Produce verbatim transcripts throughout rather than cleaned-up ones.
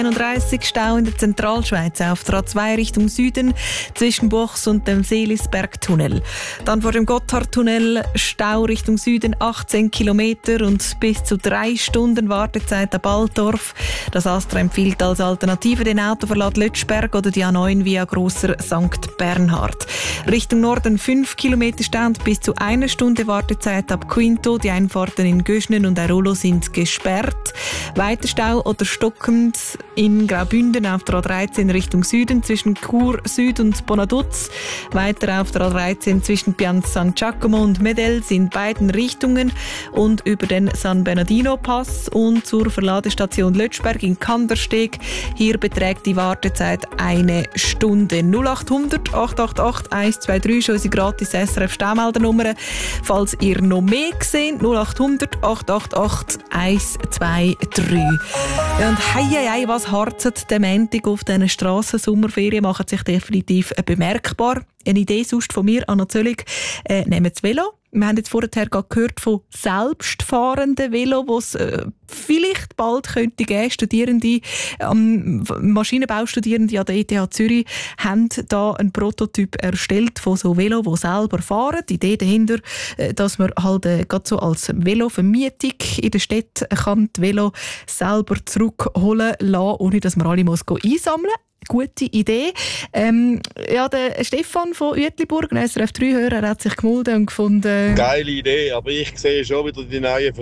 einunddreißig Stau in der Zentralschweiz auf der A zwei Richtung Süden zwischen Buchs und dem Seelisbergtunnel. Dann vor dem Gotthardtunnel Stau Richtung Süden achtzehn Kilometer und bis zu drei Stunden Wartezeit ab Altdorf. Das Astra empfiehlt als Alternative den Autoverlad Lötschberg oder die A neun via Grosser Sankt Bernhard. Richtung Norden fünf Kilometer Stau und bis zu einer Stunde Wartezeit ab Quinto. Die Einfahrten in Göschnen und Airolo sind gesperrt. Weiter Stau oder stockend in Graubünden auf der A dreizehn Richtung Süden zwischen Chur Süd und Bonaduz. Weiter auf der A dreizehn zwischen Pianza San Giacomo und Medels in beiden Richtungen und über den San Bernardino Pass und zur Verladestation Lötschberg in Kandersteg. Hier beträgt die Wartezeit eine Stunde. null achthundert acht acht acht eins zwei drei ist unsere gratis S R F Staumeldernummer. Falls ihr noch mehr seht, null achthundert acht acht acht eins zwei drei. Ja, und hei, hei, hei, was harzet der Montag auf diesen Strassensommerferien, macht sich definitiv bemerkbar. Eine Idee sonst von mir, Anna Zöllig, äh, nehmen das Velo. Wir haben jetzt vorher gerade gehört von selbstfahrenden Velo, die es äh, vielleicht bald könnte geben. Studierende, ähm, Maschinenbaustudierende an der E T H Zürich haben da einen Prototyp erstellt von so Velo, die selber fahren. Die Idee dahinter, äh, dass man halt äh, gerade so als Velovermietung in der Stadt kann die Velo selber zurückholen lassen, ohne dass man alle muss einsammeln muss. Gute Idee. Ähm, ja, der Stefan von Uetliburg, ein S R F drei Hörer, hat sich gemeldet und gefunden... Geile Idee, aber ich sehe schon wieder die neuen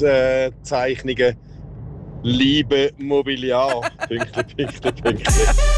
Versicherungszeichnungen. Liebe Mobiliar. Pünktchen, Pünktchen, Pünktchen.